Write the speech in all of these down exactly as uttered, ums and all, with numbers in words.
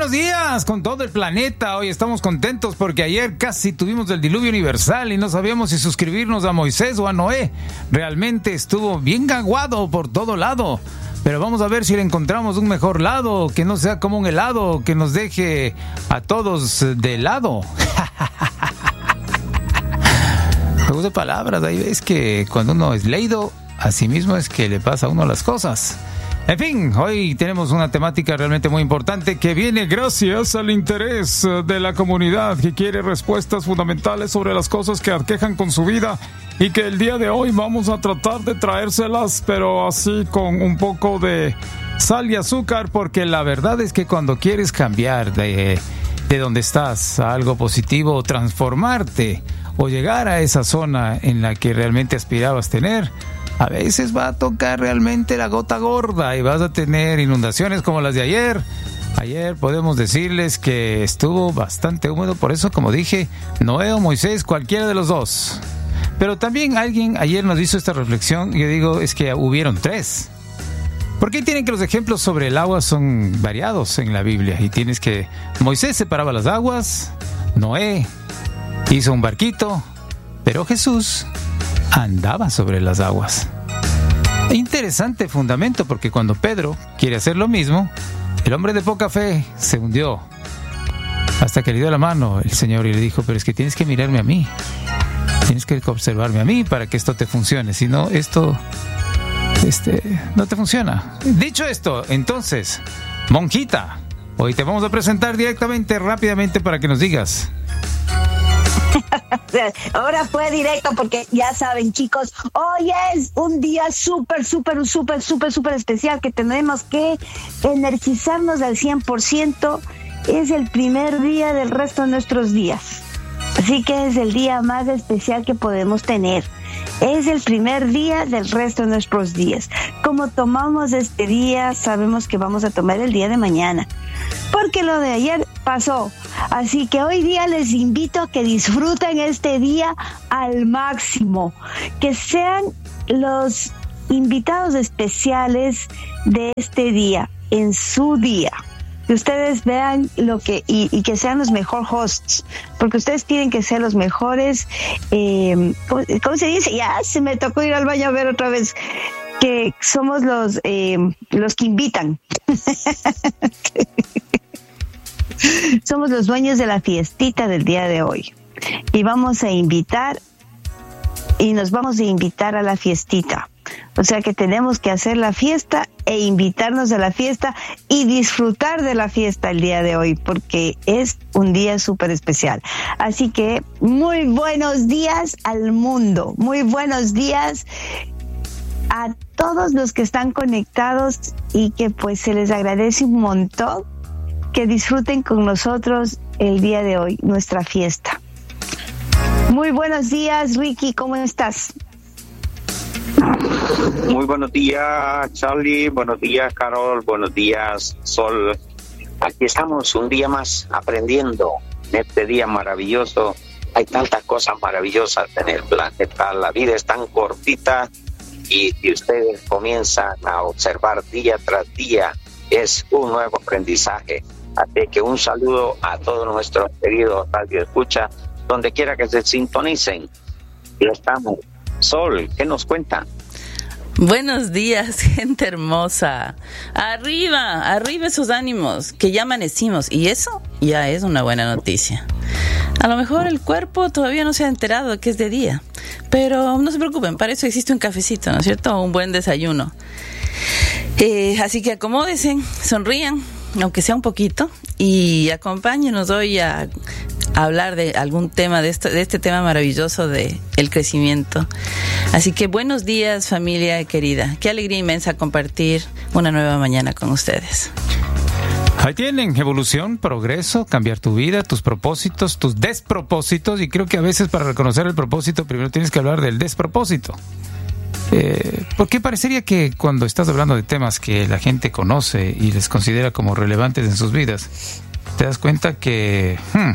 buenos días con todo el planeta. Hoy estamos contentos porque ayer casi tuvimos el diluvio universal y no sabíamos si suscribirnos a Moisés o a Noé. Realmente estuvo bien gaguado por todo lado. Pero vamos a ver si le encontramos un mejor lado, que no sea como un helado, que nos deje a todos de lado. Juegos de palabras, ahí ves que cuando uno es leído, así mismo es que le pasa a uno las cosas. En fin, hoy tenemos una temática realmente muy importante que viene gracias al interés de la comunidad que quiere respuestas fundamentales sobre las cosas que aquejan con su vida y que el día de hoy vamos a tratar de traérselas, pero así con un poco de sal y azúcar, porque la verdad es que cuando quieres cambiar de, de donde estás a algo positivo o transformarte o llegar a esa zona en la que realmente aspirabas tener, a veces va a tocar realmente la gota gorda y vas a tener inundaciones como las de ayer. Ayer podemos decirles que estuvo bastante húmedo, por eso, como dije, Noé o Moisés, cualquiera de los dos. Pero también alguien ayer nos hizo esta reflexión y yo digo, es que hubieron tres. ¿Por qué tienen que los ejemplos sobre el agua son variados en la Biblia? Y tienes que... Moisés separaba las aguas, Noé hizo un barquito, pero Jesús andaba sobre las aguas. Interesante fundamento, porque cuando Pedro quiere hacer lo mismo, el hombre de poca fe se hundió. Hasta que le dio la mano el Señor y le dijo, pero es que tienes que mirarme a mí. Tienes que observarme a mí para que esto te funcione. Si no, esto este, no te funciona. Dicho esto, entonces, monjita, hoy te vamos a presentar directamente, rápidamente, para que nos digas. Ahora fue directo porque ya saben, chicos, hoy es un día súper, súper, súper, súper, súper especial que tenemos que energizarnos al cien por ciento. Es el primer día del resto de nuestros días. Así que es el día más especial que podemos tener. Es el primer día del resto de nuestros días. Como tomamos este día, sabemos que vamos a tomar el día de mañana, porque lo de ayer pasó. Así que hoy día les invito a que disfruten este día al máximo, que sean los invitados especiales de este día, en su día. Que ustedes vean lo que y, y que sean los mejor hosts, porque ustedes tienen que ser los mejores. Eh, ¿cómo, ¿Cómo se dice? Ya se me tocó ir al baño a ver otra vez. Que somos los eh, los que invitan. Somos los dueños de la fiestita del día de hoy y vamos a invitar y nos vamos a invitar a la fiestita. O sea que tenemos que hacer la fiesta e invitarnos a la fiesta y disfrutar de la fiesta el día de hoy, porque es un día súper especial. Así que muy buenos días al mundo, muy buenos días a todos los que están conectados y que pues se les agradece un montón que disfruten con nosotros el día de hoy, nuestra fiesta. Muy buenos días, Ricky, ¿cómo estás? Muy buenos días, Charlie. Buenos días, Carol. Buenos días, Sol. Aquí estamos un día más aprendiendo en este día maravilloso. Hay tantas cosas maravillosas en el planeta. La vida es tan cortita y si ustedes comienzan a observar día tras día, es un nuevo aprendizaje. Así que un saludo a todos nuestros queridos radio escucha, donde quiera que se sintonicen. Y estamos. Sol, ¿qué nos cuenta? Buenos días, gente hermosa. Arriba, arriba esos ánimos, que ya amanecimos. Y eso ya es una buena noticia. A lo mejor el cuerpo todavía no se ha enterado de que es de día. Pero no se preocupen, para eso existe un cafecito, ¿no es cierto? Un buen desayuno. Eh, así que acomódense, sonrían, aunque sea un poquito, y acompáñenos hoy a hablar de algún tema, de, esto, de este tema maravilloso de el crecimiento. Así que buenos días, familia querida. Qué alegría inmensa compartir una nueva mañana con ustedes. Ahí tienen, evolución, progreso, cambiar tu vida, tus propósitos, tus despropósitos, y creo que a veces para reconocer el propósito primero tienes que hablar del despropósito. Eh, porque parecería que cuando estás hablando de temas que la gente conoce y les considera como relevantes en sus vidas, te das cuenta que hmm,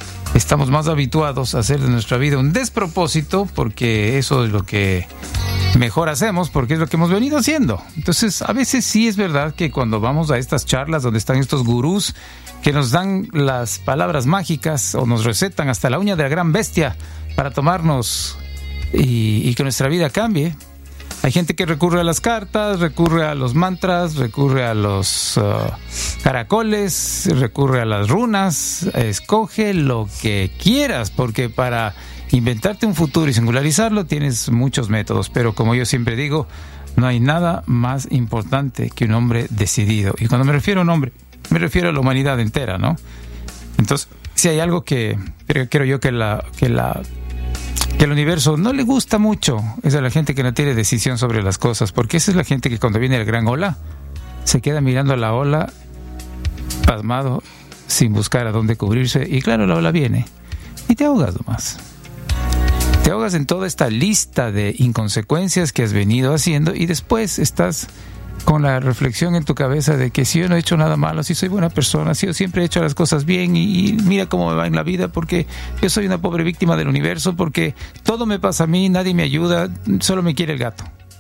estamos más habituados a hacer de nuestra vida un despropósito, porque eso es lo que mejor hacemos, porque es lo que hemos venido haciendo. Entonces, a veces sí es verdad que cuando vamos a estas charlas donde están estos gurús que nos dan las palabras mágicas o nos recetan hasta la uña de la gran bestia para tomarnos y, y que nuestra vida cambie, hay gente que recurre a las cartas, recurre a los mantras, recurre a los uh, caracoles, recurre a las runas. Escoge lo que quieras, porque para inventarte un futuro y singularizarlo tienes muchos métodos, pero como yo siempre digo, no hay nada más importante que un hombre decidido. Y cuando me refiero a un hombre, me refiero a la humanidad entera, ¿no? Entonces, si hay algo que creo, creo yo que la... Que la que el universo no le gusta mucho, es a la gente que no tiene decisión sobre las cosas, porque esa es la gente que cuando viene la gran ola se queda mirando a la ola pasmado, sin buscar a dónde cubrirse, y claro, la ola viene y te ahogas nomás. Te ahogas en toda esta lista de inconsecuencias que has venido haciendo, y después estás con la reflexión en tu cabeza de que si yo no he hecho nada malo, si soy buena persona, si yo siempre he hecho las cosas bien, y, y mira cómo me va en la vida, porque yo soy una pobre víctima del universo, porque todo me pasa a mí, nadie me ayuda, solo me quiere el gato.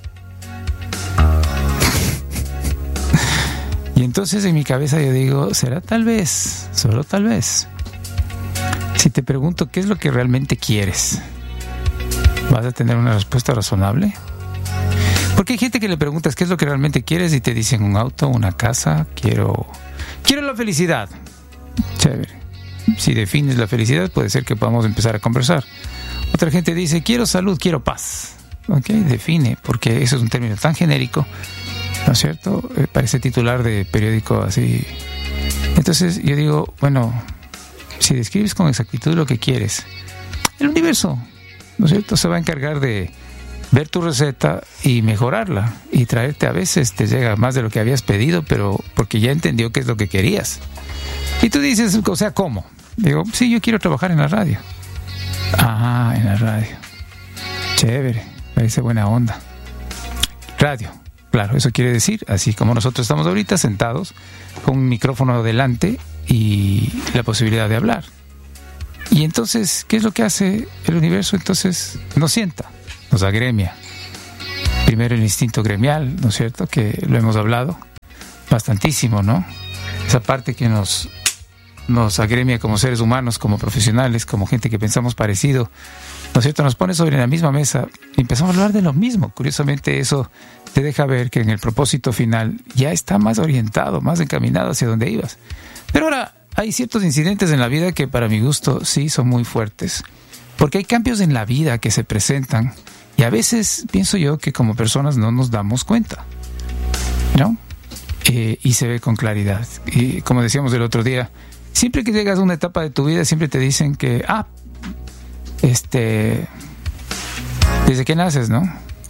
Y entonces en mi cabeza yo digo, será tal vez, solo tal vez, si te pregunto qué es lo que realmente quieres, ¿vas a tener una respuesta razonable? Porque hay gente que le preguntas qué es lo que realmente quieres y te dicen un auto, una casa, quiero quiero la felicidad. Chévere. Si defines la felicidad, puede ser que podamos empezar a conversar. Otra gente dice, quiero salud, quiero paz. Ok, define, porque eso es un término tan genérico, ¿no es cierto? Eh, parece titular de periódico así. Entonces yo digo, bueno, si describes con exactitud lo que quieres, el universo, ¿no es cierto?, se va a encargar de ver tu receta y mejorarla, y traerte, a veces te llega más de lo que habías pedido, pero porque ya entendió qué es lo que querías. Y tú dices, o sea, ¿cómo? Digo, sí, yo quiero trabajar en la radio. Ah, en la radio. Chévere, parece buena onda. Radio, claro, eso quiere decir, así como nosotros estamos ahorita sentados con un micrófono delante y la posibilidad de hablar. Y entonces, ¿qué es lo que hace el universo? Entonces nos sienta, nos agremia. Primero el instinto gremial, ¿no es cierto?, que lo hemos hablado bastantísimo, ¿no? Esa parte que nos, nos agremia como seres humanos, como profesionales, como gente que pensamos parecido, ¿no es cierto?, nos pone sobre la misma mesa y empezamos a hablar de lo mismo. Curiosamente, eso te deja ver que en el propósito final ya está más orientado, más encaminado hacia donde ibas. Pero ahora hay ciertos incidentes en la vida que para mi gusto sí son muy fuertes, porque hay cambios en la vida que se presentan y a veces pienso yo que como personas no nos damos cuenta, ¿no? Eh, y se ve con claridad. Y como decíamos el otro día, siempre que llegas a una etapa de tu vida, siempre te dicen que, ah, este, desde que naces, ¿no?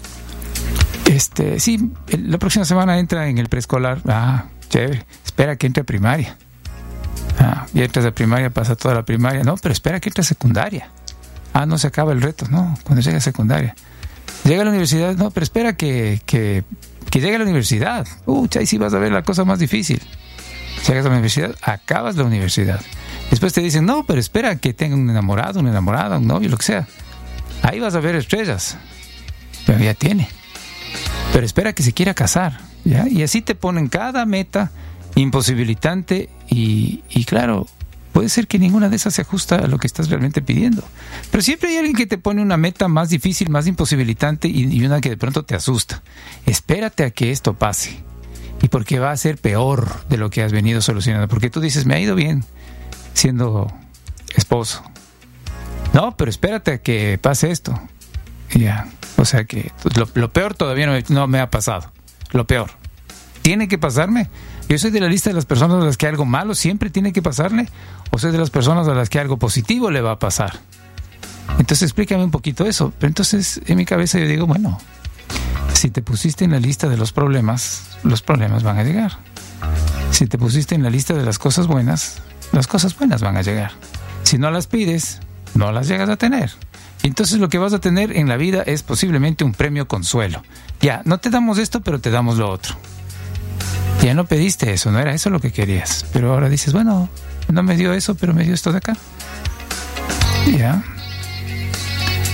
Este, sí, la próxima semana entra en el preescolar. Ah, chévere, espera que entre a primaria. Ah, y entras a primaria, pasa toda la primaria. No, pero espera que entre a secundaria. Ah, no se acaba el reto, no, cuando llega a secundaria. Llega a la universidad, no, pero espera que, que, que llegue a la universidad. Uh, ahí sí vas a ver la cosa más difícil. Llegas a la universidad, acabas la universidad. Después te dicen, no, pero espera que tenga un enamorado, una enamorada, un novio, lo que sea. Ahí vas a ver estrellas. Pero ya tiene. Pero espera que se quiera casar, ¿ya? Y así te ponen cada meta imposibilitante y, y claro, puede ser que ninguna de esas se ajusta a lo que estás realmente pidiendo. Pero siempre hay alguien que te pone una meta más difícil, más imposibilitante y, y una que de pronto te asusta. Espérate a que esto pase. Y porque va a ser peor de lo que has venido solucionando. Porque tú dices, me ha ido bien siendo esposo. No, pero espérate a que pase esto. Ya, o sea que lo, lo peor todavía no, no me ha pasado. Lo peor. ¿Tiene que pasarme? Yo soy de la lista de las personas a las que algo malo siempre tiene que pasarle, o soy de las personas a las que algo positivo le va a pasar. Entonces explícame un poquito eso. Pero entonces en mi cabeza yo digo, bueno, si te pusiste en la lista de los problemas, los problemas van a llegar. Si te pusiste en la lista de las cosas buenas, las cosas buenas van a llegar. Si no las pides, no las llegas a tener. Y entonces lo que vas a tener en la vida es posiblemente un premio consuelo. Ya, no te damos esto, pero te damos lo otro. Ya no pediste eso, no era eso lo que querías. Pero ahora dices, bueno, no me dio eso, pero me dio esto de acá. Ya.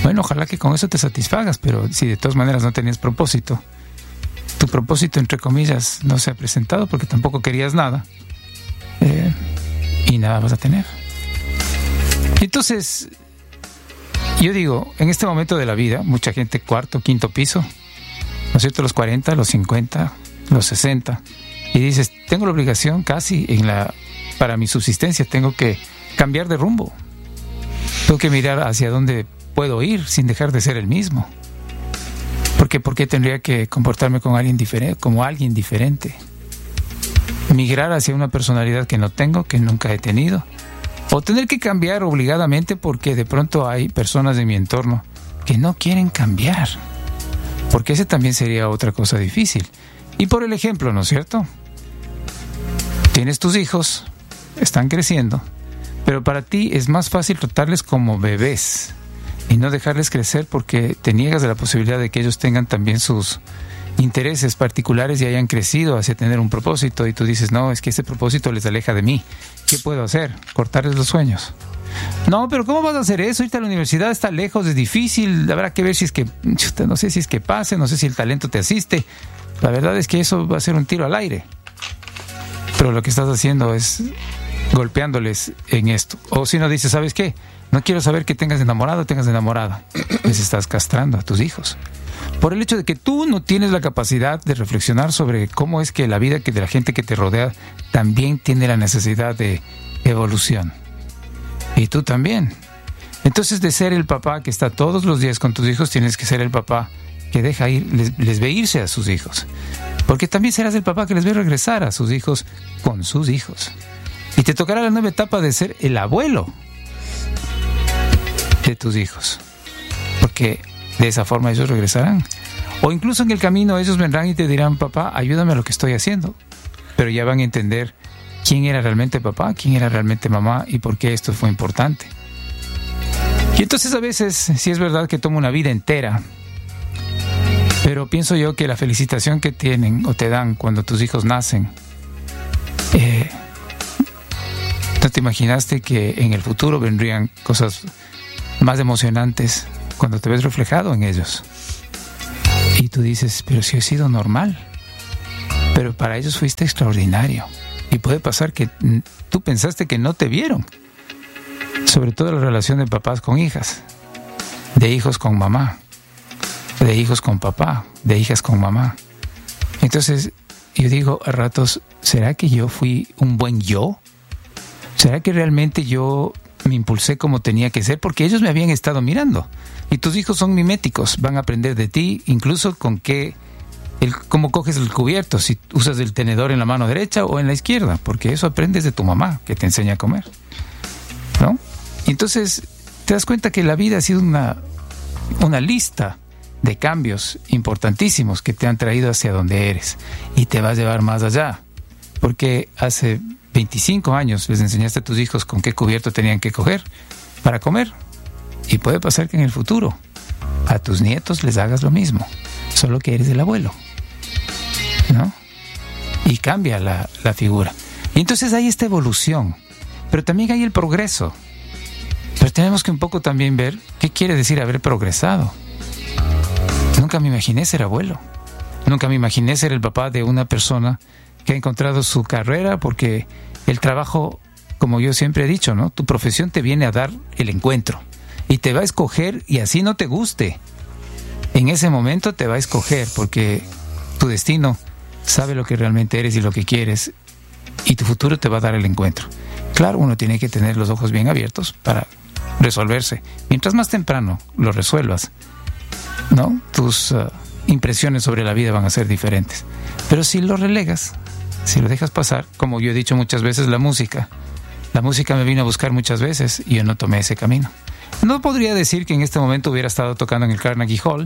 Bueno, ojalá que con eso te satisfagas, pero si de todas maneras no tenías propósito, tu propósito, entre comillas, no se ha presentado porque tampoco querías nada, eh, y nada vas a tener. Entonces, yo digo, en este momento de la vida, mucha gente cuarto, quinto piso, ¿no es cierto? Los cuarenta, los cincuenta, los sesenta, y dices, tengo la obligación casi en la para mi subsistencia, tengo que cambiar de rumbo, tengo que mirar hacia dónde puedo ir sin dejar de ser el mismo. Porque ¿por qué tendría que comportarme con alguien diferente, como alguien diferente? Migrar hacia una personalidad que no tengo, que nunca he tenido, o tener que cambiar obligadamente porque de pronto hay personas de mi entorno que no quieren cambiar, porque ese también sería otra cosa difícil. Y por el ejemplo, ¿no es cierto? Tienes tus hijos, están creciendo, pero para ti es más fácil tratarles como bebés y no dejarles crecer porque te niegas de la posibilidad de que ellos tengan también sus intereses particulares y hayan crecido hacia tener un propósito, y tú dices, no, es que ese propósito les aleja de mí. ¿Qué puedo hacer? ¿Cortarles los sueños? No, pero ¿cómo vas a hacer eso? Ahorita la universidad está lejos, es difícil, habrá que ver si es que, no sé si es que pase, no sé si el talento te asiste. La verdad es que eso va a ser un tiro al aire. Pero lo que estás haciendo es golpeándoles en esto. O si no dices, ¿sabes qué? No quiero saber que tengas enamorado o tengas enamorada. Les estás castrando a tus hijos. Por el hecho de que tú no tienes la capacidad de reflexionar sobre cómo es que la vida que de la gente que te rodea también tiene la necesidad de evolución. Y tú también. Entonces, de ser el papá que está todos los días con tus hijos, tienes que ser el papá que deja ir, les, les ve irse a sus hijos. Porque también serás el papá que les ve regresar a sus hijos con sus hijos. Y te tocará la nueva etapa de ser el abuelo de tus hijos. Porque de esa forma ellos regresarán. O incluso en el camino ellos vendrán y te dirán, papá, ayúdame a lo que estoy haciendo. Pero ya van a entender quién era realmente papá, quién era realmente mamá y por qué esto fue importante. Y entonces a veces sí es verdad que toma una vida entera. Pero pienso yo que la felicitación que tienen o te dan cuando tus hijos nacen, eh, ¿no te imaginaste que en el futuro vendrían cosas más emocionantes cuando te ves reflejado en ellos? Y tú dices, pero si he sido normal. Pero para ellos fuiste extraordinario. Y puede pasar que tú pensaste que no te vieron. Sobre todo la relación de papás con hijas, de hijos con mamá, de hijos con papá, de hijas con mamá. Entonces yo digo a ratos, ¿será que yo fui un buen yo? ¿Será que realmente yo me impulsé como tenía que ser? Porque ellos me habían estado mirando. Y tus hijos son miméticos, van a aprender de ti, incluso con qué, el, cómo coges el cubierto, si usas el tenedor en la mano derecha o en la izquierda, porque eso aprendes de tu mamá, que te enseña a comer, ¿no? Entonces te das cuenta que la vida ha sido una, una lista de cambios importantísimos que te han traído hacia donde eres, y te va a llevar más allá, porque hace veinticinco años les enseñaste a tus hijos con qué cubierto tenían que coger para comer, y puede pasar que en el futuro a tus nietos les hagas lo mismo, solo que eres el abuelo, ¿no? Y cambia la, la figura. Y entonces hay esta evolución, pero también hay el progreso. Pero tenemos que un poco también ver qué quiere decir haber progresado. Nunca me imaginé ser abuelo. Nunca me imaginé ser el papá de una persona que ha encontrado su carrera, porque el trabajo, como yo siempre he dicho, ¿no? Tu profesión te viene a dar el encuentro y te va a escoger, y así no te guste. En ese momento te va a escoger porque tu destino sabe lo que realmente eres y lo que quieres, y tu futuro te va a dar el encuentro. Claro, uno tiene que tener los ojos bien abiertos para resolverse. Mientras más temprano lo resuelvas, ¿no? Tus uh, impresiones sobre la vida van a ser diferentes. Pero si lo relegas, si lo dejas pasar, como yo he dicho muchas veces, la música. La música me vino a buscar muchas veces y yo no tomé ese camino. No podría decir que en este momento hubiera estado tocando en el Carnegie Hall,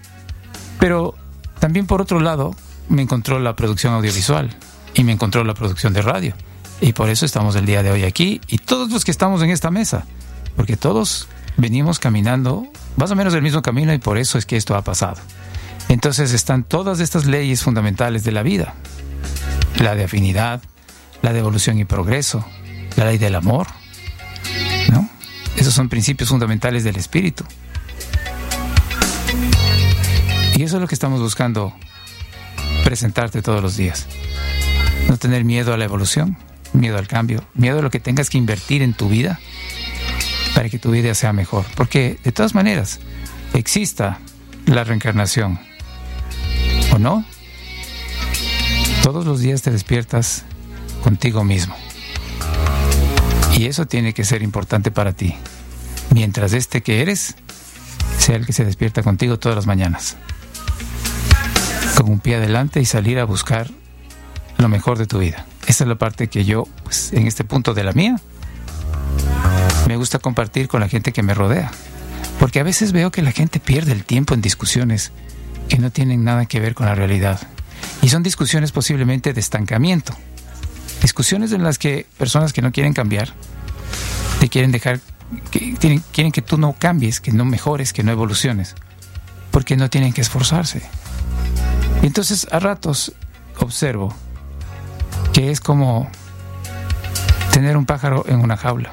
pero también por otro lado me encontró la producción audiovisual y me encontró la producción de radio. Y por eso estamos el día de hoy aquí, y todos los que estamos en esta mesa, porque todos venimos caminando más o menos el mismo camino, y por eso es que esto ha pasado. Entonces están todas estas leyes fundamentales de la vida: la de afinidad, la de evolución y progreso, la ley del amor, ¿no? Esos son principios fundamentales del espíritu. Y eso es lo que estamos buscando presentarte todos los días. No tener miedo a la evolución, miedo al cambio, miedo a lo que tengas que invertir en tu vida para que tu vida sea mejor. Porque de todas maneras, exista la reencarnación o no, todos los días te despiertas contigo mismo. Y eso tiene que ser importante para ti. Mientras este que eres sea el que se despierta contigo todas las mañanas. Con un pie adelante y salir a buscar lo mejor de tu vida. Esa es la parte que yo, pues, en este punto de la mía, me gusta compartir con la gente que me rodea. Porque a veces veo que la gente pierde el tiempo en discusiones que no tienen nada que ver con la realidad. Y son discusiones posiblemente de estancamiento. Discusiones en las que personas que no quieren cambiar, te quieren dejar, que tienen, quieren que tú no cambies, que no mejores, que no evoluciones. Porque no tienen que esforzarse. Y entonces a ratos observo que es como tener un pájaro en una jaula.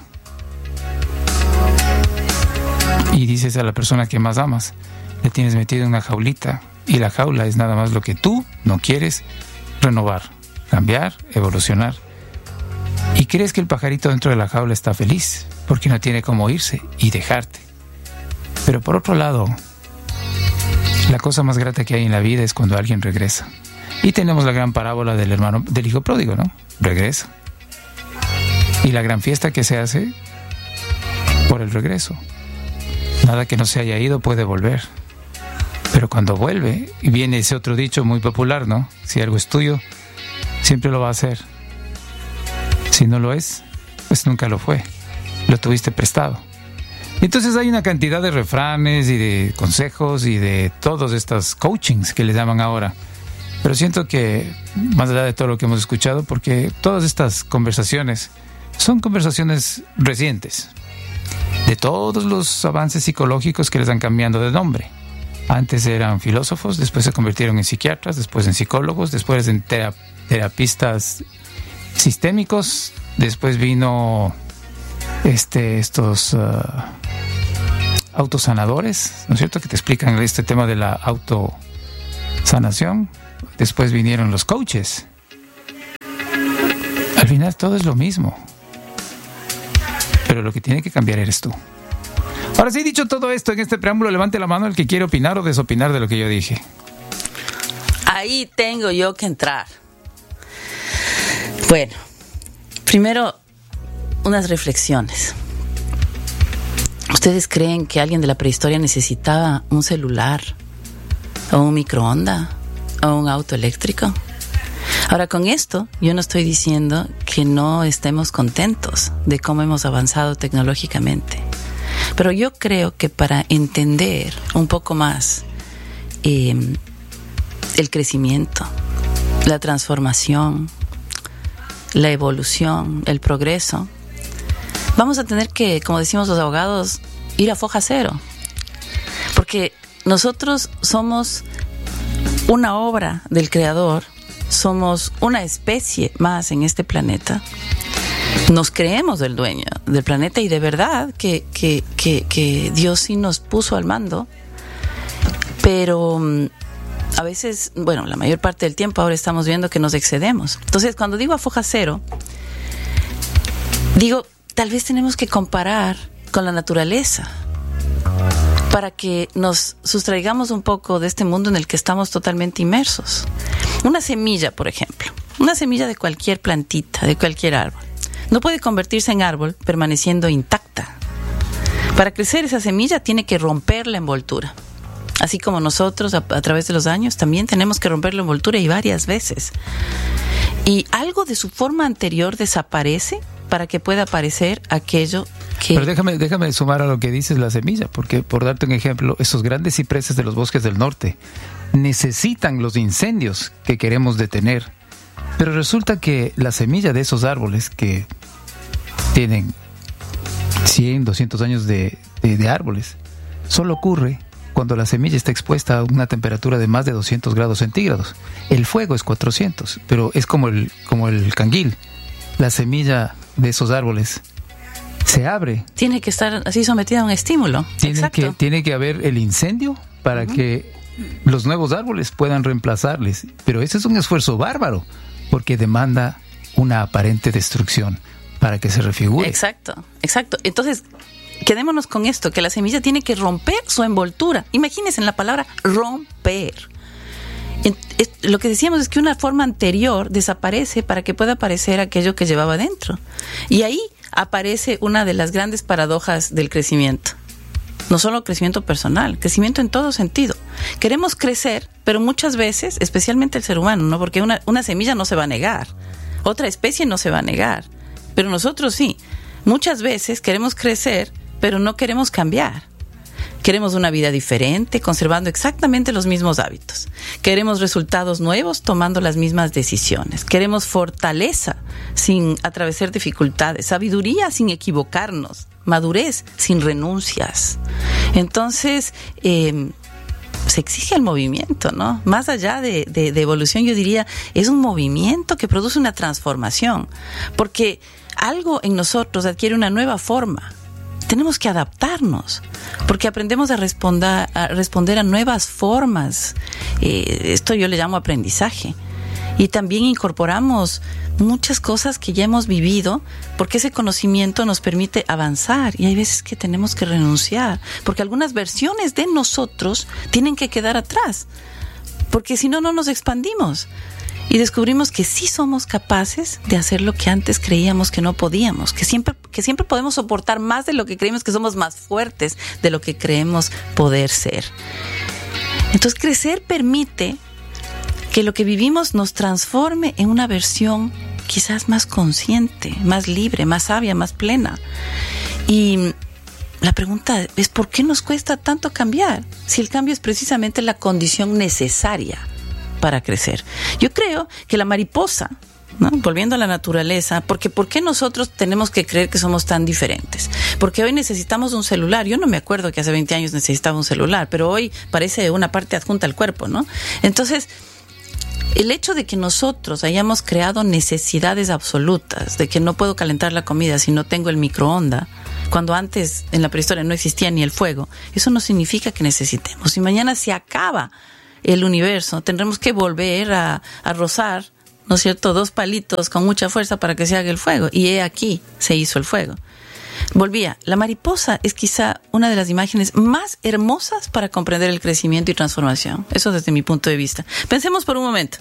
Y dices a la persona que más amas, le tienes metido en una jaulita, y la jaula es nada más lo que tú no quieres renovar, cambiar, evolucionar. Y crees que el pajarito dentro de la jaula está feliz, porque no tiene cómo irse y dejarte. Pero por otro lado, la cosa más grata que hay en la vida es cuando alguien regresa. Y tenemos la gran parábola del hermano, del hijo pródigo, ¿no? Regresa. Y la gran fiesta que se hace por el regreso. Nada que no se haya ido puede volver. Pero cuando vuelve, y viene ese otro dicho muy popular, ¿no? Si algo es tuyo, siempre lo va a hacer. Si no lo es, pues nunca lo fue. Lo tuviste prestado. Entonces hay una cantidad de refranes y de consejos y de todos estos coachings que le llaman ahora. Pero siento que, más allá de todo lo que hemos escuchado, porque todas estas conversaciones son conversaciones recientes, de todos los avances psicológicos que les han cambiando de nombre. Antes eran filósofos, después se convirtieron en psiquiatras, después en psicólogos, después en tera- terapistas sistémicos, después vino este estos uh, autosanadores, ¿no es cierto?, que te explican este tema de la autosanación. Después vinieron los coaches. Al final todo es lo mismo, pero lo que tiene que cambiar eres tú. Ahora sí, dicho todo esto, en este preámbulo, levante la mano el que quiere opinar o desopinar de lo que yo dije. Ahí tengo yo que entrar. Bueno, primero, unas reflexiones. ¿Ustedes creen que alguien de la prehistoria necesitaba un celular, o un microondas, o un auto eléctrico? Ahora, con esto, yo no estoy diciendo que no estemos contentos de cómo hemos avanzado tecnológicamente. Pero yo creo que para entender un poco más eh, el crecimiento, la transformación, la evolución, el progreso, vamos a tener que, como decimos los abogados, ir a foja cero. Porque nosotros somos una obra del Creador, somos una especie más en este planeta. Nos creemos el dueño del planeta y de verdad que, que, que, que Dios sí nos puso al mando, pero um, a veces, bueno, la mayor parte del tiempo ahora estamos viendo que nos excedemos. Entonces, cuando digo a foja cero, digo, tal vez tenemos que comparar con la naturaleza para que nos sustraigamos un poco de este mundo en el que estamos totalmente inmersos. Una semilla, por ejemplo, una semilla de cualquier plantita, de cualquier árbol, no puede convertirse en árbol permaneciendo intacta. Para crecer esa semilla tiene que romper la envoltura. Así como nosotros a, a través de los años también tenemos que romper la envoltura y varias veces. Y algo de su forma anterior desaparece para que pueda aparecer aquello que... Pero déjame, déjame sumar a lo que dices la semilla, porque por darte un ejemplo, esos grandes cipreses de los bosques del norte necesitan los incendios que queremos detener. Pero resulta que la semilla de esos árboles que tienen cien, doscientos años de, de, de árboles, solo ocurre cuando la semilla está expuesta a una temperatura de más de doscientos grados centígrados. El fuego es cuatrocientos, pero es como el, como el canguil. La semilla de esos árboles se abre. Tiene que estar así sometida a un estímulo. Tiene, Exacto. que, tiene que haber el incendio para uh-huh. que los nuevos árboles puedan reemplazarles. Pero ese es un esfuerzo bárbaro, porque demanda una aparente destrucción para que se refigure. Exacto, exacto. Entonces, quedémonos con esto, que la semilla tiene que romper su envoltura. Imagínense en la palabra romper. Lo que decíamos es que una forma anterior desaparece para que pueda aparecer aquello que llevaba dentro. Y ahí aparece una de las grandes paradojas del crecimiento. No solo crecimiento personal, crecimiento en todo sentido. Queremos crecer, pero muchas veces, especialmente el ser humano, ¿no? Porque una, una semilla no se va a negar, otra especie no se va a negar, pero nosotros sí. Muchas veces queremos crecer, pero no queremos cambiar. Queremos una vida diferente, conservando exactamente los mismos hábitos. Queremos resultados nuevos, tomando las mismas decisiones. Queremos fortaleza, sin atravesar dificultades. Sabiduría, sin equivocarnos. Madurez, sin renuncias. Entonces, eh, se exige el movimiento, ¿no? Más allá de, de, de evolución, yo diría, es un movimiento que produce una transformación. Porque algo en nosotros adquiere una nueva forma. Tenemos que adaptarnos, porque aprendemos a responder a, responder a nuevas formas. Eh, esto yo le llamo aprendizaje. Y también incorporamos muchas cosas que ya hemos vivido, porque ese conocimiento nos permite avanzar. Y hay veces que tenemos que renunciar, porque algunas versiones de nosotros tienen que quedar atrás, porque si no, no nos expandimos. Y descubrimos que sí somos capaces de hacer lo que antes creíamos que no podíamos, que siempre, que siempre podemos soportar más de lo que creemos, que somos más fuertes de lo que creemos poder ser. Entonces, crecer permite que lo que vivimos nos transforme en una versión quizás más consciente, más libre, más sabia, más plena. Y la pregunta es, ¿por qué nos cuesta tanto cambiar? Si el cambio es precisamente la condición necesaria para crecer. Yo creo que la mariposa, ¿no? Volviendo a la naturaleza, porque ¿por qué nosotros tenemos que creer que somos tan diferentes? Porque hoy necesitamos un celular. Yo no me acuerdo que hace veinte años necesitaba un celular, pero hoy parece una parte adjunta al cuerpo, ¿no? Entonces, el hecho de que nosotros hayamos creado necesidades absolutas, de que no puedo calentar la comida si no tengo el microondas, cuando antes en la prehistoria no existía ni el fuego, eso no significa que necesitemos. Si mañana se acaba el universo, tendremos que volver a, a rozar, ¿no es cierto?, dos palitos con mucha fuerza para que se haga el fuego. Y he aquí, se hizo el fuego. Volvía, la mariposa es quizá una de las imágenes más hermosas para comprender el crecimiento y transformación. Eso desde mi punto de vista. Pensemos por un momento.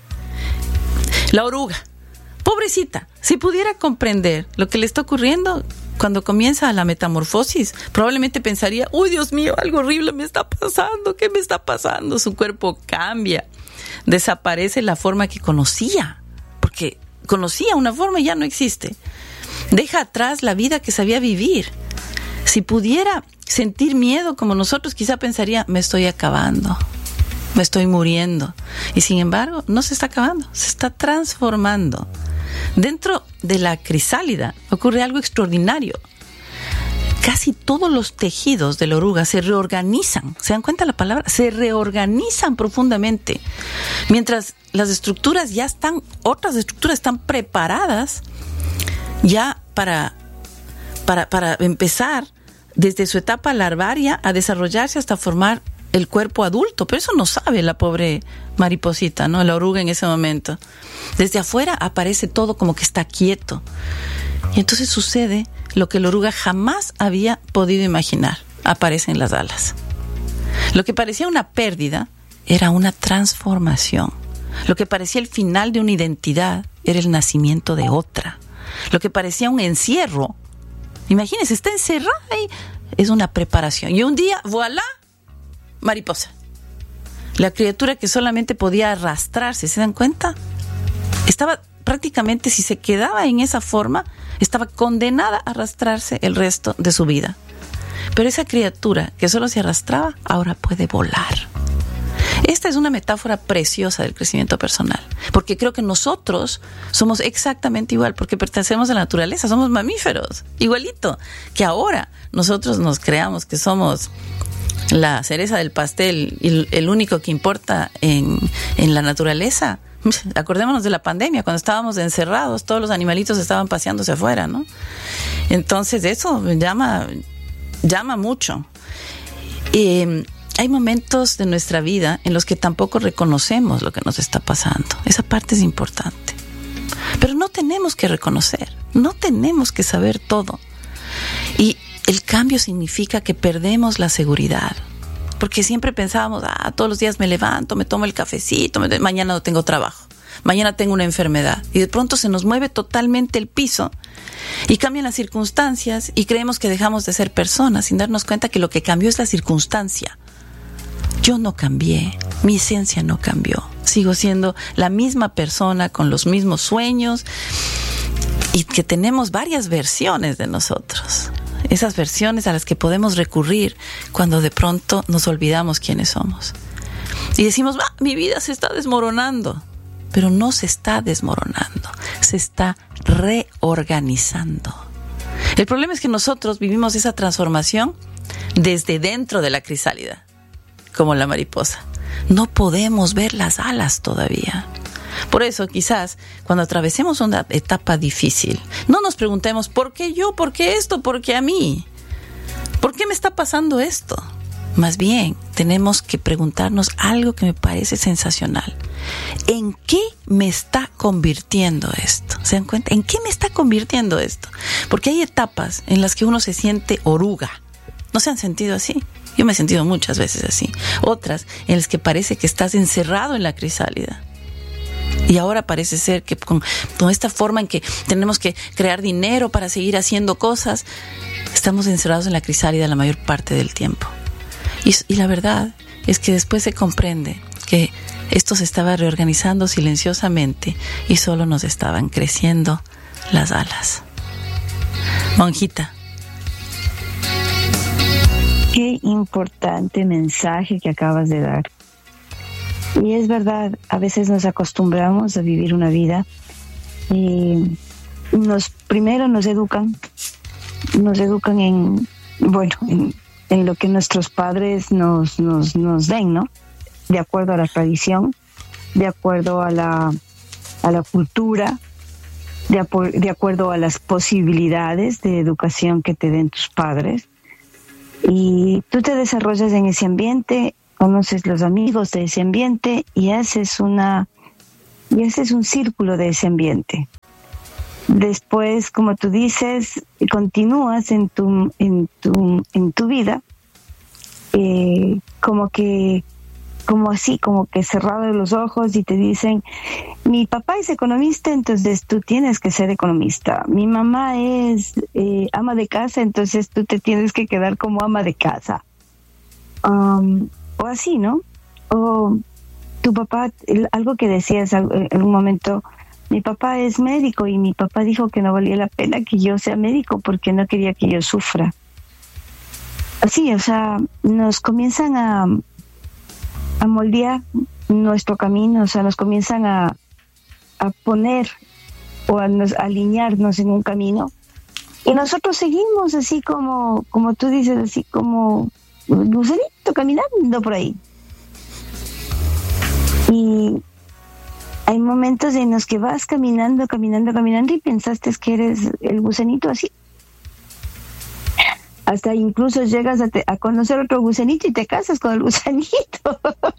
La oruga, pobrecita, si pudiera comprender lo que le está ocurriendo cuando comienza la metamorfosis, probablemente pensaría, uy, Dios mío, algo horrible me está pasando, ¿qué me está pasando? Su cuerpo cambia, desaparece la forma que conocía, porque conocía una forma y ya no existe. Deja atrás la vida que sabía vivir. Si pudiera sentir miedo como nosotros, quizá pensaría, me estoy acabando, me estoy muriendo. Y sin embargo, no se está acabando, se está transformando. Dentro de la crisálida ocurre algo extraordinario. Casi todos los tejidos de la oruga se reorganizan. ¿Se dan cuenta la palabra? Se reorganizan profundamente. Mientras las estructuras ya están, otras estructuras están preparadas ya para, para, para empezar desde su etapa larvaria a desarrollarse hasta formar el cuerpo adulto, pero eso no sabe la pobre mariposita, ¿no? La oruga en ese momento. Desde afuera aparece todo como que está quieto. Y entonces sucede lo que la oruga jamás había podido imaginar. Aparecen las alas. Lo que parecía una pérdida era una transformación. Lo que parecía el final de una identidad era el nacimiento de otra. Lo que parecía un encierro, imagínense, está encerrada y es una preparación. Y un día, voilà, mariposa. La criatura que solamente podía arrastrarse, ¿se dan cuenta? Estaba prácticamente, si se quedaba en esa forma, estaba condenada a arrastrarse el resto de su vida. Pero esa criatura que solo se arrastraba, ahora puede volar. Esta es una metáfora preciosa del crecimiento personal, porque creo que nosotros somos exactamente igual, porque pertenecemos a la naturaleza, somos mamíferos, igualito, que ahora nosotros nos creamos que somos la cereza del pastel y el único que importa en, en la naturaleza. Acordémonos de la pandemia, cuando estábamos encerrados, todos los animalitos estaban paseándose afuera, ¿no? Entonces eso llama, llama mucho. Eh, hay momentos de nuestra vida en los que tampoco reconocemos lo que nos está pasando. Esa parte es importante. Pero no tenemos que reconocer, no tenemos que saber todo. Y el cambio significa que perdemos la seguridad. Porque siempre pensábamos, ah, todos los días me levanto, me tomo el cafecito, me, mañana no tengo trabajo, mañana tengo una enfermedad. Y de pronto se nos mueve totalmente el piso y cambian las circunstancias y creemos que dejamos de ser personas sin darnos cuenta que lo que cambió es la circunstancia. Yo no cambié, mi esencia no cambió. Sigo siendo la misma persona con los mismos sueños y que tenemos varias versiones de nosotros. Esas versiones a las que podemos recurrir cuando de pronto nos olvidamos quiénes somos. Y decimos, ah, mi vida se está desmoronando. Pero no se está desmoronando, se está reorganizando. El problema es que nosotros vivimos esa transformación desde dentro de la crisálida, como la mariposa. No podemos ver las alas todavía. Por eso, quizás, cuando atravesemos una etapa difícil, no nos preguntemos, ¿por qué yo? ¿Por qué esto? ¿Por qué a mí? ¿Por qué me está pasando esto? Más bien, tenemos que preguntarnos algo que me parece sensacional. ¿En qué me está convirtiendo esto? ¿Se dan cuenta? ¿En qué me está convirtiendo esto? Porque hay etapas en las que uno se siente oruga. ¿No se han sentido así? Yo me he sentido muchas veces así. Otras en las que parece que estás encerrado en la crisálida. Y ahora parece ser que con, con esta forma en que tenemos que crear dinero para seguir haciendo cosas, estamos encerrados en la crisálida la mayor parte del tiempo. Y, y la verdad es que después se comprende que esto se estaba reorganizando silenciosamente y solo nos estaban creciendo las alas. Monjita. Qué importante mensaje que acabas de dar. Y es verdad, a veces nos acostumbramos a vivir una vida y nos, primero nos educan, nos educan en, bueno, en, en lo que nuestros padres nos, nos, nos den, ¿no? De acuerdo a la tradición, de acuerdo a la, a la cultura, de, apo- de acuerdo a las posibilidades de educación que te den tus padres. Y tú te desarrollas en ese ambiente, conoces los amigos de ese ambiente y haces una y haces un círculo de ese ambiente. Después, como tú dices, continúas en tu en tu en tu vida eh, como que como así, como que cerrado los ojos y te dicen, mi papá es economista, entonces tú tienes que ser economista. Mi mamá es eh, ama de casa, entonces tú te tienes que quedar como ama de casa. Um, o así, ¿no? O tu papá, algo que decías en un momento, mi papá es médico y mi papá dijo que no valía la pena que yo sea médico porque no quería que yo sufra. Así, o sea, nos comienzan a a moldear nuestro camino, o sea, nos comienzan a, a poner o a, nos, a alinearnos en un camino y nosotros seguimos así como, como tú dices, así como gusanito caminando por ahí. Y hay momentos en los que vas caminando, caminando, caminando y pensaste que eres el gusanito así. Hasta incluso llegas a, te, a conocer otro gusanito y te casas con el gusanito.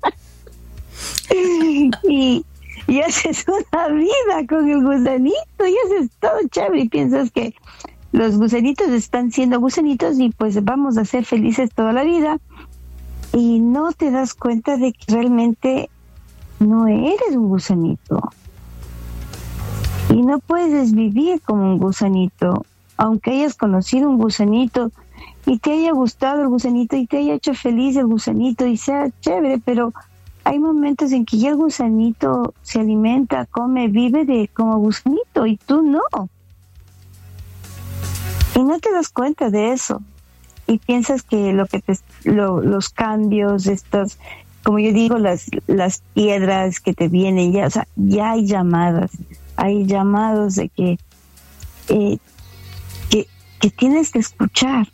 y, y haces una vida con el gusanito y haces todo chévere y piensas que los gusanitos están siendo gusanitos y pues vamos a ser felices toda la vida. Y no te das cuenta de que realmente no eres un gusanito. Y no puedes vivir como un gusanito. Aunque hayas conocido un gusanito y te haya gustado el gusanito y te haya hecho feliz el gusanito y sea chévere, pero hay momentos en que ya el gusanito se alimenta, come, vive de como gusanito y tú no. Y no te das cuenta de eso. Y piensas que lo que te, lo, los cambios, estos, como yo digo, las, las piedras que te vienen, ya, o sea, ya hay llamadas, hay llamados de que, eh, que, que tienes que escuchar.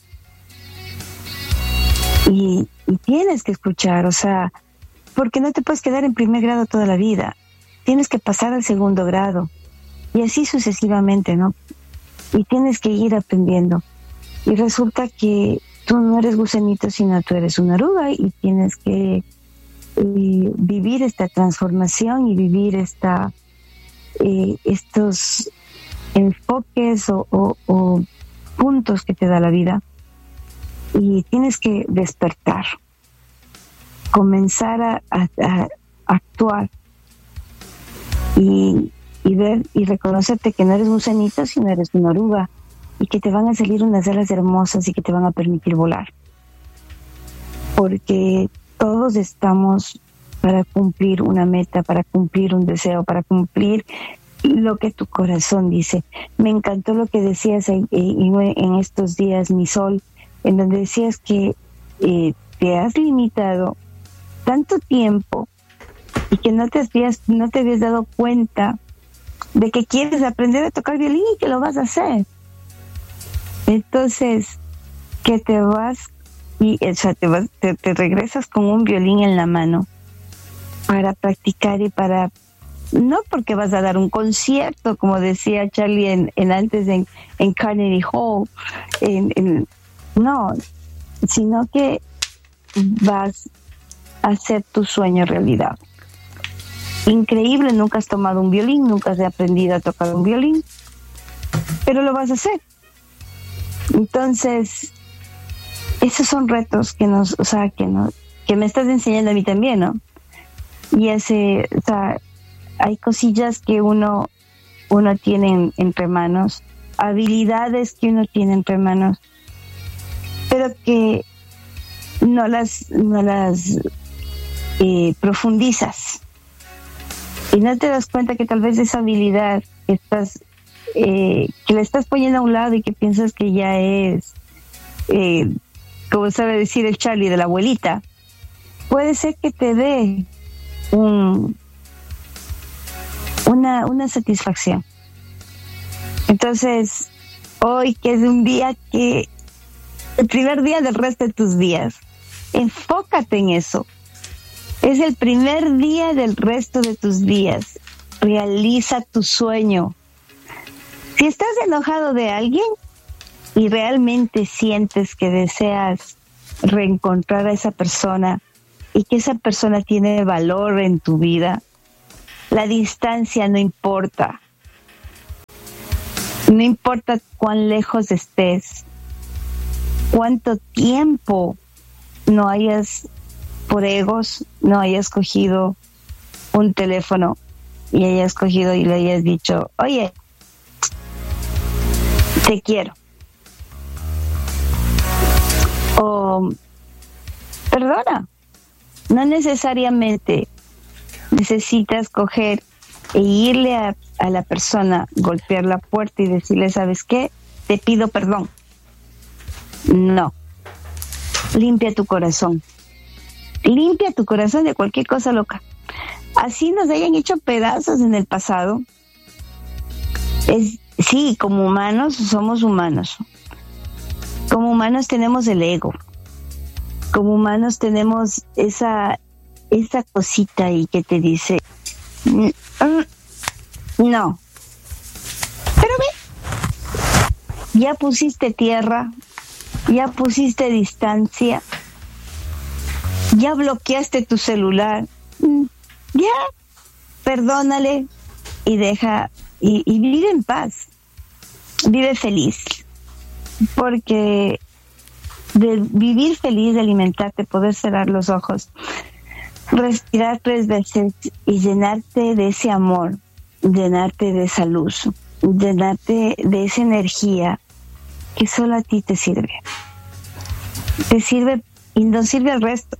Y, y tienes que escuchar, o sea, porque no te puedes quedar en primer grado toda la vida. Tienes que pasar al segundo grado. Y así sucesivamente, ¿no? Y tienes que ir aprendiendo. Y resulta que tú no eres gusanito, sino tú eres una oruga y tienes que eh, vivir esta transformación y vivir esta eh, estos enfoques o, o, o puntos que te da la vida, y tienes que despertar, comenzar a, a, a actuar y, y ver y reconocerte que no eres gusanito, sino eres una oruga, y que te van a salir unas alas hermosas y que te van a permitir volar, porque todos estamos para cumplir una meta, para cumplir un deseo, para cumplir lo que tu corazón dice. Me encantó lo que decías en, en estos días, mi Sol, en donde decías que eh, te has limitado tanto tiempo y que no te habías, no te habías dado cuenta de que quieres aprender a tocar violín y que lo vas a hacer. Entonces, que te vas y o sea, te, vas, te, te regresas con un violín en la mano para practicar y para, no porque vas a dar un concierto, como decía Charlie en, en antes en, en Carnegie Hall, en, en, no, sino que vas a hacer tu sueño realidad. Increíble, nunca has tomado un violín, nunca has aprendido a tocar un violín, pero lo vas a hacer. Entonces, esos son retos que nos, o sea, que nos, que me estás enseñando a mí también, ¿no? Y ese, o sea, hay cosillas que uno, uno tiene entre manos, habilidades que uno tiene entre manos, pero que no las, no las eh, profundizas. Y no te das cuenta que tal vez esa habilidad que estás, eh, que la estás poniendo a un lado y que piensas que ya es, eh, como sabe decir el Charlie, de la abuelita, puede ser que te dé un, una, una satisfacción. Entonces, hoy que es un día que, el primer día del resto de tus días, enfócate en eso. Es el primer día del resto de tus días. Realiza tu sueño. Si estás enojado de alguien y realmente sientes que deseas reencontrar a esa persona y que esa persona tiene valor en tu vida, la distancia no importa. No importa cuán lejos estés, cuánto tiempo no hayas, por egos, no hayas cogido un teléfono y hayas cogido y le hayas dicho, oye, te quiero. O, perdona, no necesariamente necesitas coger e irle a, a la persona, golpear la puerta y decirle, ¿sabes qué? Te pido perdón. No. Limpia tu corazón. Limpia tu corazón de cualquier cosa loca. Así nos hayan hecho pedazos en el pasado. Es, sí, como humanos somos humanos. Como humanos tenemos el ego. Como humanos tenemos esa, esa cosita ahí que te dice, no. Pero ve, ya pusiste tierra, ya pusiste distancia, ya bloqueaste tu celular, ya, perdónale y deja, y, y vive en paz, vive feliz, porque de vivir feliz, de alimentarte, poder cerrar los ojos, respirar tres veces y llenarte de ese amor, llenarte de esa luz, llenarte de esa energía que solo a ti te sirve. Te sirve y no sirve al resto.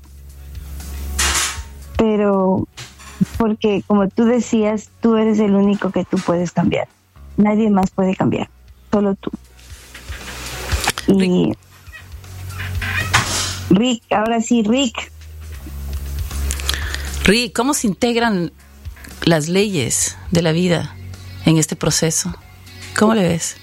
Pero porque, como tú decías, tú eres el único que tú puedes cambiar. Nadie más puede cambiar, solo tú. Y Rick, ahora sí, Rick. Rick, ¿cómo se integran las leyes de la vida en este proceso? ¿Cómo le ves?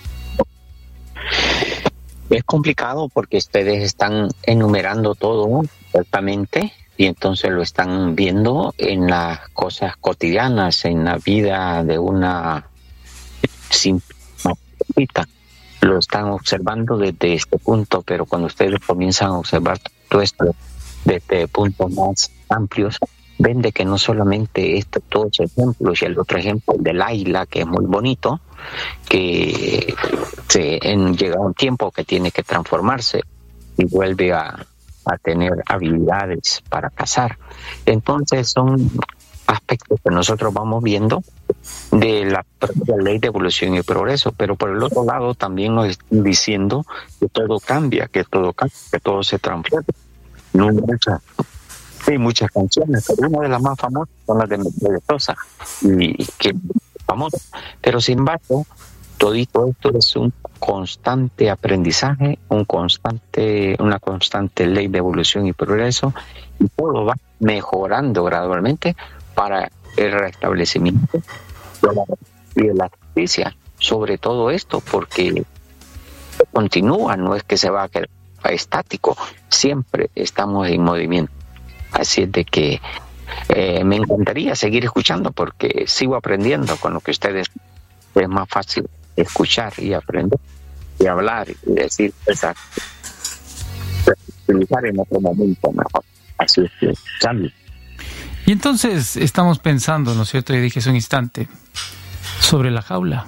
Es complicado porque ustedes están enumerando todo perfectamente y entonces lo están viendo en las cosas cotidianas, en la vida de una simple. lo están observando desde este punto, pero cuando ustedes comienzan a observar todo esto desde puntos más amplios, ven de que no solamente estos todos ejemplos, y el otro ejemplo el del águila, que es muy bonito, que se, en, llega un tiempo que tiene que transformarse y vuelve a, a tener habilidades para cazar. Entonces son aspectos que nosotros vamos viendo de la propia ley de evolución y progreso, pero por el otro lado también nos están diciendo que todo cambia, que todo cambia, que todo se transforma. No hay muchas, hay muchas canciones, pero una de las más famosas son las de Mercedes Sosa, y que famosa, pero sin embargo todo esto es un constante aprendizaje, un constante, una constante ley de evolución y progreso, y todo va mejorando gradualmente para el restablecimiento de la, de la justicia sobre todo esto, porque continúa, no es que se va a quedar estático, siempre estamos en movimiento. Así es de que eh, me encantaría seguir escuchando, porque sigo aprendiendo con lo que ustedes. Es más fácil escuchar y aprender y hablar y decir exacto, utilizar en otro momento mejor. Así es que salud. Y entonces estamos pensando, ¿no es cierto? Yo dije hace un instante sobre la jaula.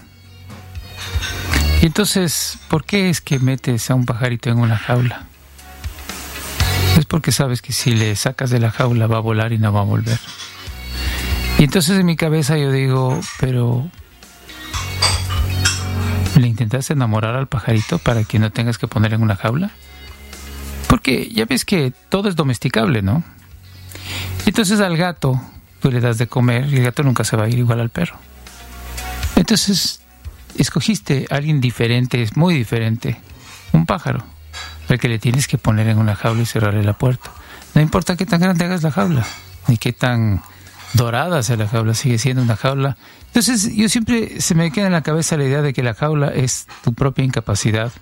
Y entonces, ¿por qué es que metes a un pajarito en una jaula? Es porque sabes que si le sacas de la jaula va a volar y no va a volver. Y entonces en mi cabeza yo digo, pero ¿le intentas enamorar al pajarito para que no tengas que poner en una jaula? Porque ya ves que todo es domesticable, ¿no? Entonces al gato tú le das de comer y el gato nunca se va a ir igual al perro. Entonces escogiste a alguien diferente, es muy diferente, un pájaro, al que le tienes que poner en una jaula y cerrarle la puerta. No importa qué tan grande hagas la jaula, ni qué tan dorada sea la jaula, sigue siendo una jaula. Entonces yo siempre se me queda en la cabeza la idea de que la jaula es tu propia incapacidad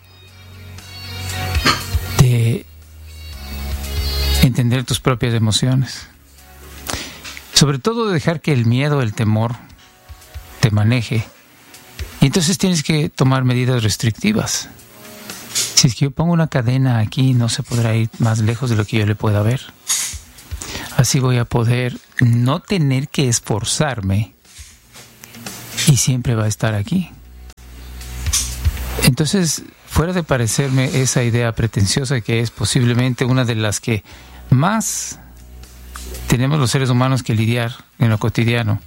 de entender tus propias emociones. Sobre todo dejar que el miedo, el temor te maneje. Y entonces tienes que tomar medidas restrictivas. Si es que yo pongo una cadena aquí, no se podrá ir más lejos de lo que yo le pueda ver. Así voy a poder no tener que esforzarme y siempre va a estar aquí. Entonces, fuera de parecerme esa idea pretenciosa, que es posiblemente una de las que más tenemos los seres humanos que lidiar en lo cotidiano,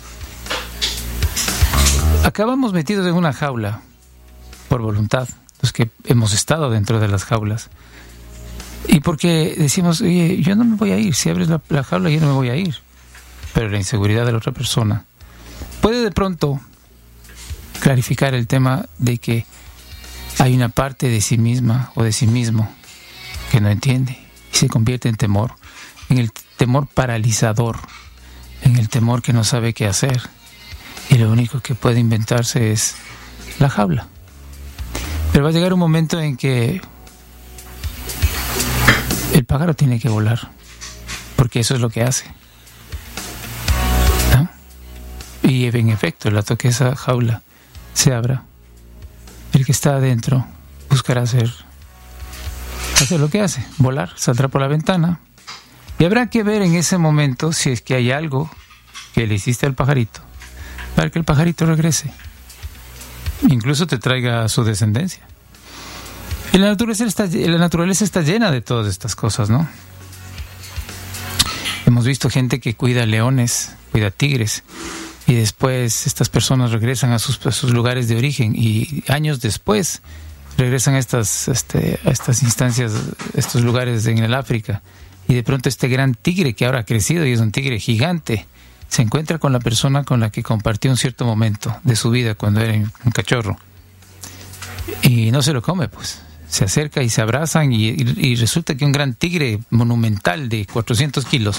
acabamos metidos en una jaula por voluntad, los que hemos estado dentro de las jaulas, y porque decimos, oye, yo no me voy a ir, si abres la, la jaula yo no me voy a ir, pero la inseguridad de la otra persona puede de pronto clarificar el tema de que hay una parte de sí misma o de sí mismo que no entiende y se convierte en temor, en el temor paralizador, en el temor que no sabe qué hacer, y lo único que puede inventarse es la jaula. Pero va a llegar un momento en que el pájaro tiene que volar, porque eso es lo que hace, ¿no? Y en efecto, el rato que esa jaula se abra, el que está adentro buscará hacer, hacer lo que hace, volar, saldrá por la ventana. Y habrá que ver en ese momento si es que hay algo que le hiciste al pajarito para que el pajarito regrese, incluso te traiga a su descendencia. Y la naturaleza está, la naturaleza está llena de todas estas cosas, ¿no? Hemos visto gente que cuida leones, cuida tigres, y después estas personas regresan a sus, a sus lugares de origen, y años después regresan a estas, este, a estas instancias, estos lugares en el África, y de pronto este gran tigre que ahora ha crecido y es un tigre gigante, se encuentra con la persona con la que compartió un cierto momento de su vida cuando era un cachorro, y no se lo come, pues se acerca y se abrazan, y, y, y resulta que un gran tigre monumental de cuatrocientos kilos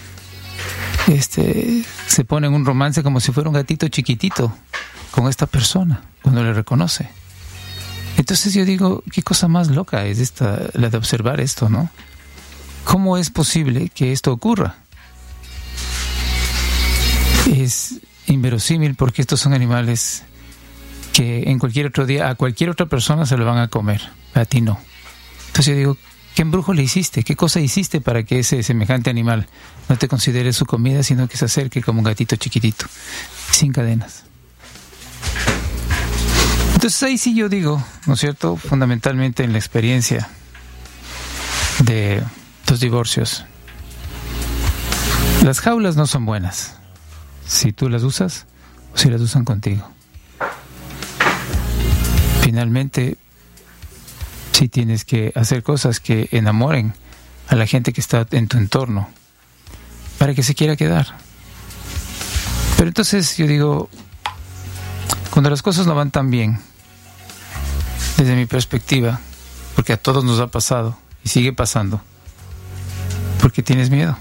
este se pone en un romance como si fuera un gatito chiquitito con esta persona cuando le reconoce. Entonces yo digo, qué cosa más loca es esta, la de observar esto, ¿no? ¿Cómo es posible que esto ocurra? Es inverosímil, porque estos son animales que en cualquier otro día a cualquier otra persona se lo van a comer, a ti no. Entonces yo digo, ¿qué embrujo le hiciste? ¿Qué cosa hiciste para que ese semejante animal no te considere su comida, sino que se acerque como un gatito chiquitito, sin cadenas? Entonces ahí sí yo digo, ¿no es cierto?, fundamentalmente en la experiencia de los divorcios, las jaulas no son buenas si tú las usas o si las usan contigo. Finalmente, sí tienes que hacer cosas que enamoren a la gente que está en tu entorno para que se quiera quedar. Pero entonces yo digo, cuando las cosas no van tan bien, desde mi perspectiva, porque a todos nos ha pasado y sigue pasando, ¿por qué tienes miedo?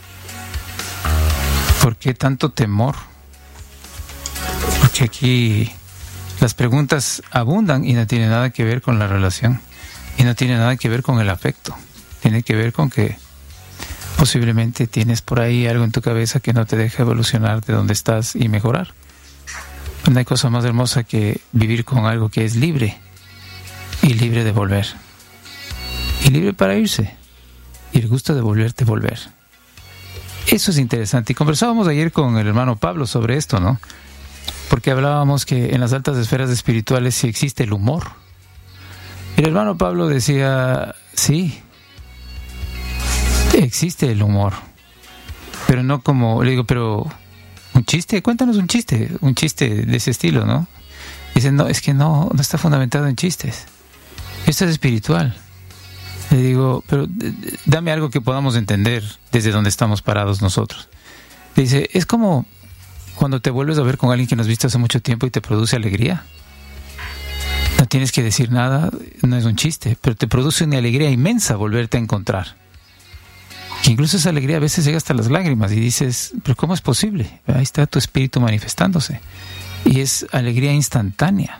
¿Por qué tanto temor? Porque aquí las preguntas abundan y no tienen nada que ver con la relación. Y no tiene nada que ver con el afecto. Tiene que ver con que posiblemente tienes por ahí algo en tu cabeza que no te deja evolucionar de donde estás y mejorar. No hay cosa más hermosa que vivir con algo que es libre. Y libre de volver. Y libre para irse. Y el gusto de volverte a volver. Eso es interesante. Y conversábamos ayer con el hermano Pablo sobre esto, ¿no? Porque hablábamos que en las altas esferas espirituales sí existe el humor. El hermano Pablo decía, sí, existe el humor, pero no como, le digo, pero un chiste, cuéntanos un chiste, un chiste de ese estilo, ¿no? Dicen, no, es que no, no está fundamentado en chistes, esto es espiritual. Le digo, pero dame algo que podamos entender desde donde estamos parados nosotros. Dice, es como cuando te vuelves a ver con alguien que no has visto hace mucho tiempo y te produce alegría. No tienes que decir nada, no es un chiste, pero te produce una alegría inmensa volverte a encontrar. Que incluso esa alegría a veces llega hasta las lágrimas y dices, pero ¿cómo es posible? Ahí está tu espíritu manifestándose. Y es alegría instantánea.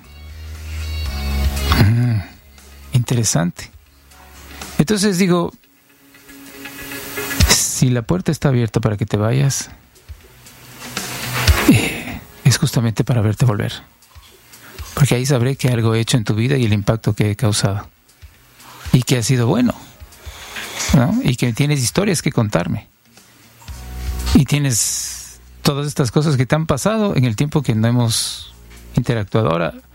Mm, interesante. Entonces digo, si la puerta está abierta para que te vayas, eh, es justamente para verte volver. Porque ahí sabré que algo he hecho en tu vida y el impacto que he causado. Y que ha sido bueno, ¿no? Y que tienes historias que contarme. Y tienes todas estas cosas que te han pasado en el tiempo que no hemos interactuado. Ahora,